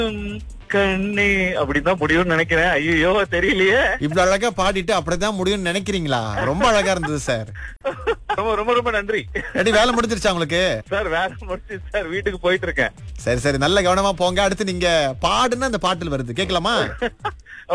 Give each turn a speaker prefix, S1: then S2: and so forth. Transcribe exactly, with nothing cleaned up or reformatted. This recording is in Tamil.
S1: கண்ணே அப்படிதான் முடியும்னு நினைக்கிறேன். ஐயோ தெரியலையே.
S2: இவ்வளவு அழகா பாடிட்டு அப்படிதான் முடியும்னு நினைக்கிறீங்களா? ரொம்ப அழகா இருந்தது சார்.
S1: ரொம்ப ரொம்ப ரொம்ப நன்றி.
S2: ரெடி, வேலை முடிஞ்சிருச்சா உங்களுக்கு?
S1: சார் வேலை முடிச்சு சார் வீட்டுக்கு போயிட்டு இருக்கேன்.
S2: சரி சரி, நல்ல கவனமா போங்க. அடுத்து நீங்க பாடுன்னு அந்த பாட்டில் வருது, கேட்கலாமா?